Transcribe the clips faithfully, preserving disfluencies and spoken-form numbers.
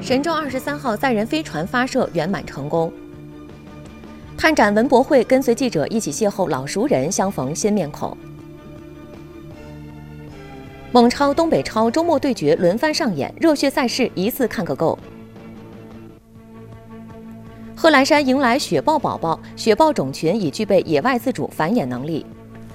神舟二十三号载人飞船发射圆满成功。探展文博会跟随记者一起邂逅老熟人，相逢新面孔。蒙超、东北超周末对决轮番上演，热血赛事一次看个够。贺兰山迎来雪豹宝宝，雪豹种群已具备野外自主繁衍能力。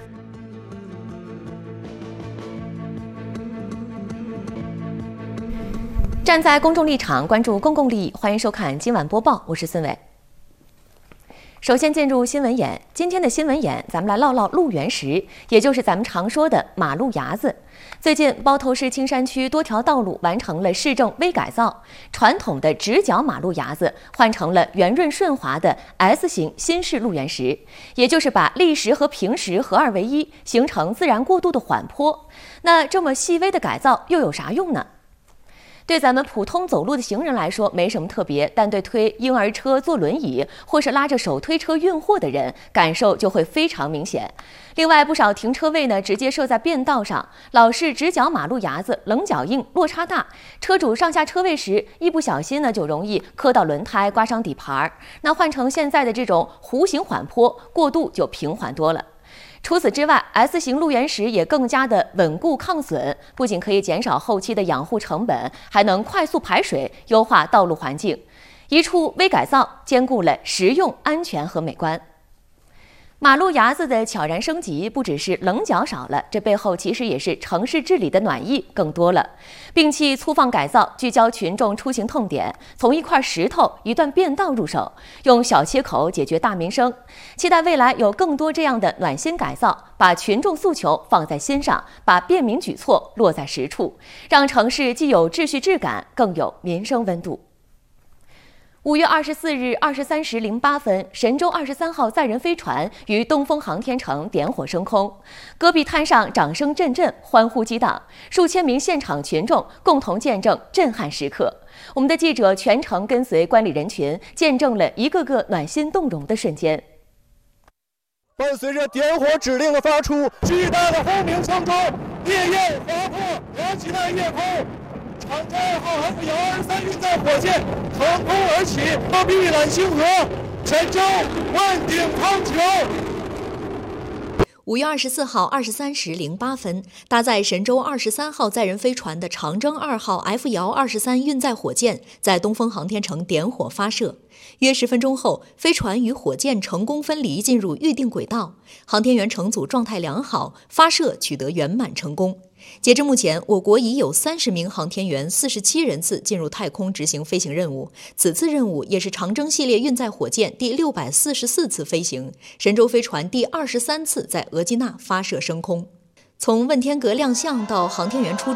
站在公众立场，关注公共利益，欢迎收看今晚播报，我是孙伟。首先进入新闻眼，今天的新闻眼，咱们来唠唠路缘石，也就是咱们常说的马路牙子。最近，包头市青山区多条道路完成了市政微改造，传统的直角马路牙子换成了圆润顺滑的 S 型新式路缘石，也就是把砾石和平石合二为一，形成自然过渡的缓坡。那这么细微的改造又有啥用呢？对咱们普通走路的行人来说没什么特别，但对推婴儿车、坐轮椅或是拉着手推车运货的人，感受就会非常明显。另外，不少停车位呢直接设在便道上，老式直角马路牙子棱角硬、落差大，车主上下车位时一不小心呢就容易磕到轮胎、刮伤底盘。那换成现在的这种弧形缓坡，过渡就平缓多了。除此之外 ，S 型路缘石也更加的稳固抗损，不仅可以减少后期的养护成本，还能快速排水，优化道路环境。一处微改造，兼顾了实用、安全和美观。马路牙子的悄然升级，不只是棱角少了，这背后其实也是城市治理的暖意更多了。摒弃粗放改造，聚焦群众出行痛点，从一块石头、一段便道入手，用小切口解决大民生。期待未来有更多这样的暖心改造，把群众诉求放在心上，把便民举措落在实处，让城市既有秩序质感，更有民生温度。五月二十四日二十三时零八分，神舟二十三号载人飞船于东风航天城点火升空，戈壁滩上掌声阵阵，欢呼激荡，数千名现场群众共同见证震撼时刻。我们的记者全程跟随观礼人群，见证了一个个暖心动容的瞬间。 伴随着点火指令的发出，巨大的轰鸣声中，烈焰划破燃起的夜空。长征二号 F 遥二十三运载火箭腾空而起，戈壁揽星河，神舟万顶苍穹。 五月二十四号二十三时零八分，搭载神舟二十三号载人飞船的长征二号 F 遥二十三运载火箭在东风航天城点火发射。约十分钟后，飞船与火箭成功分离，进入预定轨道。航天员乘组状态良好，发射取得圆满成功。截至目前，我国已有三十名航天员、四十七人次进入太空执行飞行任务。此次任务也是长征系列运载火箭第六百四十四次飞行，神舟飞船第二十三次在额济纳发射升空。从问天阁亮相到航天员出